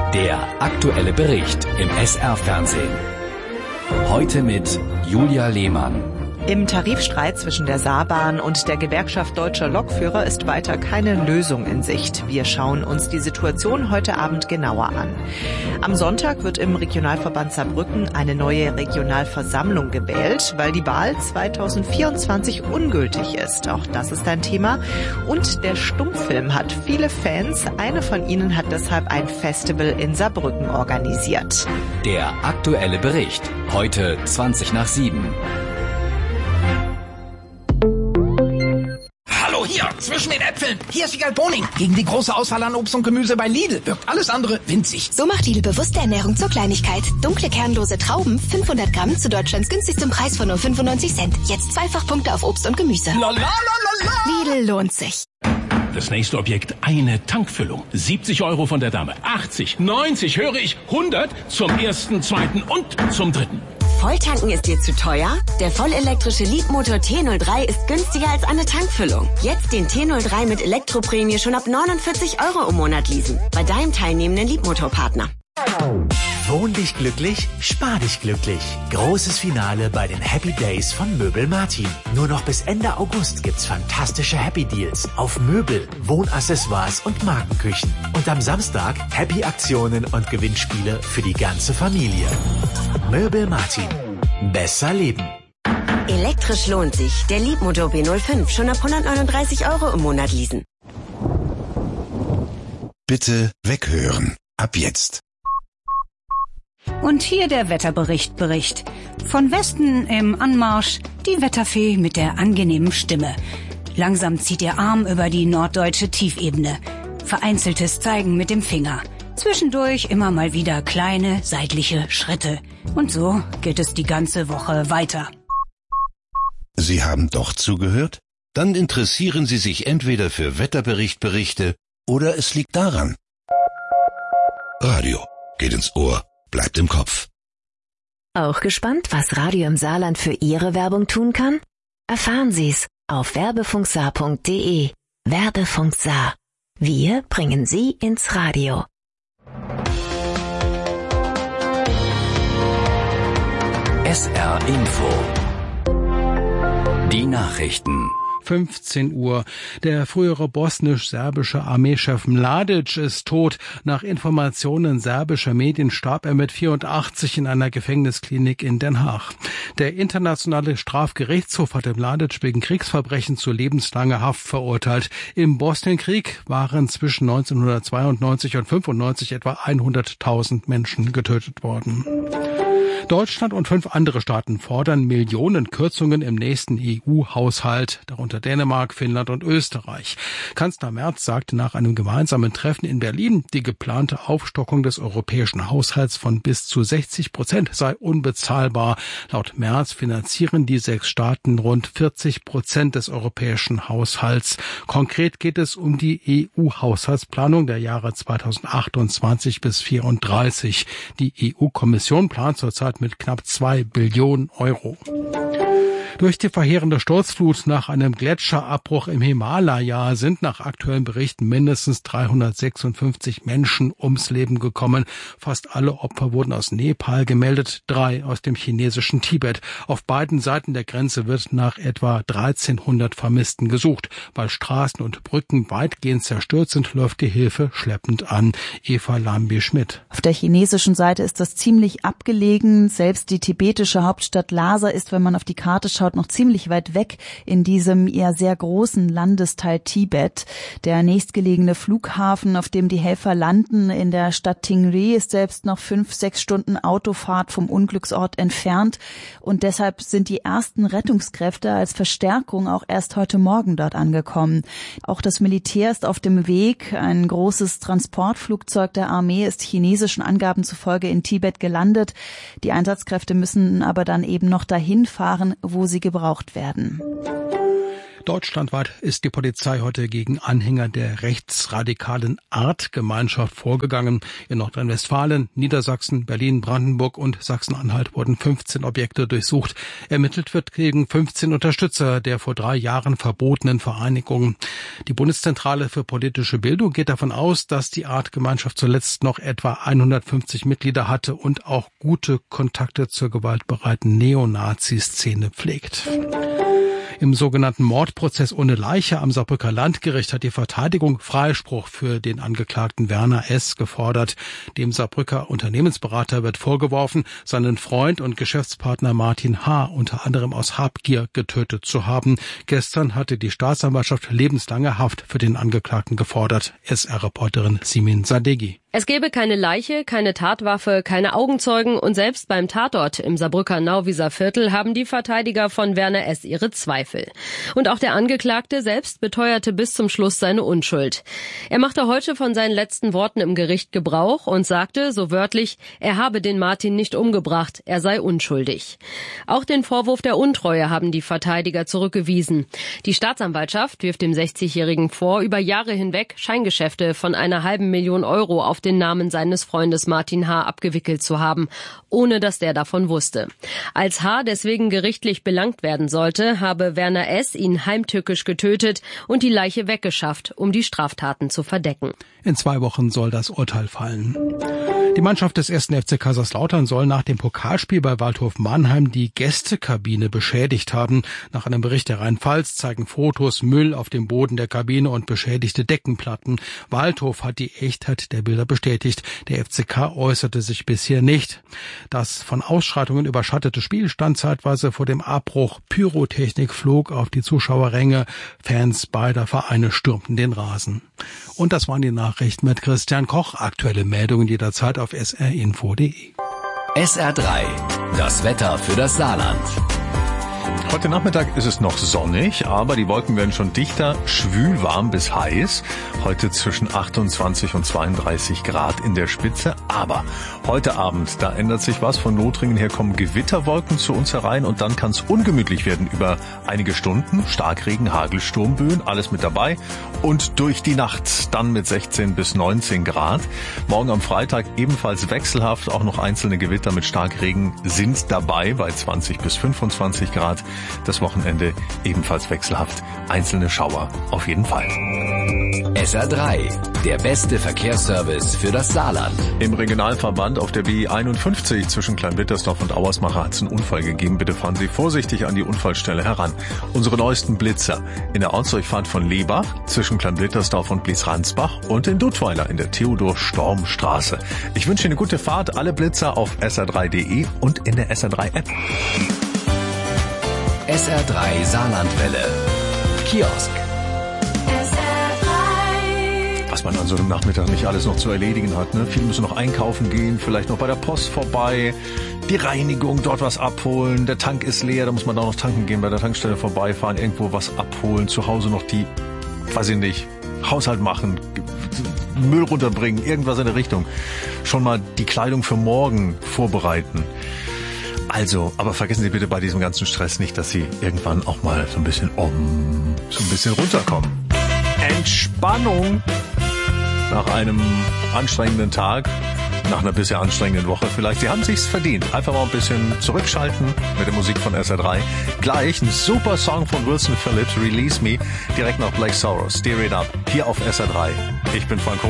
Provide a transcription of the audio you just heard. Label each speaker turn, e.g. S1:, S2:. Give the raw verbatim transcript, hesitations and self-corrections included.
S1: Der aktuelle Bericht im S R-Fernsehen. Heute mit Julia Lehmann.
S2: Im Tarifstreit zwischen der Saarbahn und der Gewerkschaft Deutscher Lokführer ist weiter keine Lösung in Sicht. Wir schauen uns die Situation heute Abend genauer an. Am Sonntag wird im Regionalverband Saarbrücken eine neue Regionalversammlung gewählt, weil die Wahl zweitausendvierundzwanzig ungültig ist. Auch das ist ein Thema. Und der Stummfilm hat viele Fans. Eine von ihnen hat deshalb ein Festival in Saarbrücken organisiert.
S1: Der aktuelle Bericht. Heute zwanzig nach sieben.
S3: Hallo, hier, zwischen den Äpfeln. Hier ist Wiegald Boning. Gegen die große Auswahl an Obst und Gemüse bei Lidl wirkt alles andere winzig.
S4: So macht Lidl bewusste Ernährung zur Kleinigkeit. Dunkle, kernlose Trauben, fünfhundert Gramm zu Deutschlands günstigstem Preis von nur fünfundneunzig Cent. Jetzt zweifach Punkte auf Obst und Gemüse.
S3: La, la, la, la, la.
S4: Lidl lohnt sich.
S5: Das nächste Objekt, eine Tankfüllung. siebzig Euro von der Dame. achtzig, neunzig, höre ich, hundert zum ersten, zweiten und zum dritten.
S6: Volltanken ist dir zu teuer? Der vollelektrische Leapmotor T null drei ist günstiger als eine Tankfüllung. Jetzt den T null drei mit Elektroprämie schon ab neunundvierzig Euro im Monat leasen. Bei deinem teilnehmenden Leapmotor-Partner.
S7: Wohn dich glücklich, spar dich glücklich. Großes Finale bei den Happy Days von Möbel Martin. Nur noch bis Ende August gibt's fantastische Happy Deals auf Möbel, Wohnaccessoires und Markenküchen. Und am Samstag Happy Aktionen und Gewinnspiele für die ganze Familie. Möbel Martin. Besser leben.
S6: Elektrisch lohnt sich. Der Leapmotor B null fünf schon ab hundertneununddreißig Euro im Monat leasen.
S8: Bitte weghören. Ab jetzt.
S9: Und hier der Wetterbericht Bericht. Von Westen im Anmarsch die Wetterfee mit der angenehmen Stimme. Langsam zieht ihr Arm über die norddeutsche Tiefebene. Vereinzeltes Zeigen mit dem Finger. Zwischendurch immer mal wieder kleine seitliche Schritte. Und so geht es die ganze Woche weiter.
S8: Sie haben doch zugehört? Dann interessieren Sie sich entweder für Wetterberichtberichte oder es liegt daran. Radio geht ins Ohr, bleibt im Kopf.
S10: Auch gespannt, was Radio im Saarland für Ihre Werbung tun kann? Erfahren Sie's auf werbefunksaar punkt de. Werbefunk Saar. Wir bringen Sie ins Radio.
S1: S R Info. Die Nachrichten.
S11: fünfzehn Uhr. Der frühere bosnisch-serbische Armeechef Mladic ist tot. Nach Informationen serbischer Medien starb er mit vierundachtzig in einer Gefängnisklinik in Den Haag. Der internationale Strafgerichtshof hatte Mladic wegen Kriegsverbrechen zu lebenslanger Haft verurteilt. Im Bosnienkrieg waren zwischen neunzehnhundertzweiundneunzig und fünfundneunzig etwa hunderttausend Menschen getötet worden. Deutschland und fünf andere Staaten fordern Millionen Kürzungen im nächsten E U-Haushalt, darunter Dänemark, Finnland und Österreich. Kanzler Merz sagte nach einem gemeinsamen Treffen in Berlin, die geplante Aufstockung des europäischen Haushalts von bis zu sechzig Prozent sei unbezahlbar. Laut Merz finanzieren die sechs Staaten rund vierzig Prozent des europäischen Haushalts. Konkret geht es um die E U-Haushaltsplanung der Jahre zweitausendachtundzwanzig bis vierunddreißig. Die E U-Kommission plant zurzeit mit knapp zwei Billionen Euro. Durch die verheerende Sturzflut nach einem Gletscherabbruch im Himalaya sind nach aktuellen Berichten mindestens dreihundertsechsundfünfzig Menschen ums Leben gekommen. Fast alle Opfer wurden aus Nepal gemeldet, drei aus dem chinesischen Tibet. Auf beiden Seiten der Grenze wird nach etwa dreizehnhundert Vermissten gesucht. Weil Straßen und Brücken weitgehend zerstört sind, läuft die Hilfe schleppend an. Eva Lambi-Schmidt.
S12: Auf der chinesischen Seite ist das ziemlich abgelegen. Selbst die tibetische Hauptstadt Lhasa ist, wenn man auf die Karte schaut, noch ziemlich weit weg in diesem eher sehr großen Landesteil Tibet. Der nächstgelegene Flughafen, auf dem die Helfer landen, in der Stadt Tingri, ist selbst noch fünf, sechs Stunden Autofahrt vom Unglücksort entfernt. Und deshalb sind die ersten Rettungskräfte als Verstärkung auch erst heute Morgen dort angekommen. Auch das Militär ist auf dem Weg. Ein großes Transportflugzeug der Armee ist chinesischen Angaben zufolge in Tibet gelandet. Die Einsatzkräfte müssen aber dann eben noch dahin fahren, wo sie gebraucht werden.
S11: Deutschlandweit ist die Polizei heute gegen Anhänger der rechtsradikalen Artgemeinschaft vorgegangen. In Nordrhein-Westfalen, Niedersachsen, Berlin, Brandenburg und Sachsen-Anhalt wurden fünfzehn Objekte durchsucht. Ermittelt wird gegen fünfzehn Unterstützer der vor drei Jahren verbotenen Vereinigung. Die Bundeszentrale für politische Bildung geht davon aus, dass die Artgemeinschaft zuletzt noch etwa hundertfünfzig Mitglieder hatte und auch gute Kontakte zur gewaltbereiten Neonazi-Szene pflegt. Im sogenannten Mordprozess ohne Leiche am Saarbrücker Landgericht hat die Verteidigung Freispruch für den Angeklagten Werner S. gefordert. Dem Saarbrücker Unternehmensberater wird vorgeworfen, seinen Freund und Geschäftspartner Martin H. unter anderem aus Habgier getötet zu haben. Gestern hatte die Staatsanwaltschaft lebenslange Haft für den Angeklagten gefordert. S R-Reporterin Simin Sadeghi.
S13: Es gebe keine Leiche, keine Tatwaffe, keine Augenzeugen und selbst beim Tatort im Saarbrücker Nauwieser Viertel haben die Verteidiger von Werner S. ihre Zweifel. Und auch der Angeklagte selbst beteuerte bis zum Schluss seine Unschuld. Er machte heute von seinen letzten Worten im Gericht Gebrauch und sagte, so wörtlich, er habe den Martin nicht umgebracht, er sei unschuldig. Auch den Vorwurf der Untreue haben die Verteidiger zurückgewiesen. Die Staatsanwaltschaft wirft dem sechzigjährigen vor, über Jahre hinweg Scheingeschäfte von einer halben Million Euro auf den Namen seines Freundes Martin H. abgewickelt zu haben, ohne dass der davon wusste. Als H. deswegen gerichtlich belangt werden sollte, habe Werner S. ihn heimtückisch getötet und die Leiche weggeschafft, um die Straftaten zu verdecken.
S11: In zwei Wochen soll das Urteil fallen. Die Mannschaft des ersten F C Kaiserslautern soll nach dem Pokalspiel bei Waldhof Mannheim die Gästekabine beschädigt haben. Nach einem Bericht der Rheinpfalz zeigen Fotos Müll auf dem Boden der Kabine und beschädigte Deckenplatten. Waldhof hat die Echtheit der Bilder bestätigt. Der F C K äußerte sich bisher nicht. Das von Ausschreitungen überschattete Spiel stand zeitweise vor dem Abbruch. Pyrotechnik flog auf die Zuschauerränge. Fans beider Vereine stürmten den Rasen. Und das waren die Nachrichten mit Christian Koch. Aktuelle Meldungen jederzeit auf s r info punkt d e.
S1: S R drei, das Wetter für das Saarland.
S14: Heute Nachmittag ist es noch sonnig, aber die Wolken werden schon dichter, schwül, warm bis heiß. Heute zwischen achtundzwanzig und zweiunddreißig Grad in der Spitze. Aber heute Abend, da ändert sich was. Von Lothringen her kommen Gewitterwolken zu uns herein und dann kann es ungemütlich werden über einige Stunden. Starkregen, Hagel, Sturmböen, alles mit dabei. Und durch die Nacht dann mit sechzehn bis neunzehn Grad. Morgen am Freitag ebenfalls wechselhaft. Auch noch einzelne Gewitter mit Starkregen sind dabei bei zwanzig bis fünfundzwanzig Grad. Das Wochenende ebenfalls wechselhaft. Einzelne Schauer auf jeden Fall.
S1: S R drei, der beste Verkehrsservice für das Saarland.
S14: Im Regionalverband auf der B einundfünfzig zwischen Kleinwittersdorf und Auersmacher hat es einen Unfall gegeben. Bitte fahren Sie vorsichtig an die Unfallstelle heran. Unsere neuesten Blitzer in der Ortsdurchfahrt von Lebach zwischen Kleinwittersdorf und Bliesransbach und in Duttweiler in der Theodor-Storm-Straße. Ich wünsche Ihnen eine gute Fahrt. Alle Blitzer auf s r drei punkt d e und in der S R drei App.
S1: S R drei Saarlandwelle. Kiosk.
S14: Was man an so einem Nachmittag nicht alles noch zu erledigen hat. Ne? Viele müssen noch einkaufen gehen, vielleicht noch bei der Post vorbei, die Reinigung, dort was abholen, der Tank ist leer, da muss man da noch tanken gehen, bei der Tankstelle vorbeifahren, irgendwo was abholen, zu Hause noch die, weiß ich nicht, Haushalt machen, Müll runterbringen, irgendwas in der Richtung. Schon mal die Kleidung für morgen vorbereiten. Also, aber vergessen Sie bitte bei diesem ganzen Stress nicht, dass Sie irgendwann auch mal so ein bisschen um, so ein bisschen runterkommen. Entspannung nach einem anstrengenden Tag, nach einer bisher anstrengenden Woche vielleicht. Sie haben sich's verdient. Einfach mal ein bisschen zurückschalten mit der Musik von S R drei. Gleich ein super Song von Wilson Phillips, Release Me, direkt nach Black Sorrow, Steer It Up, hier auf S R drei. Ich bin Frank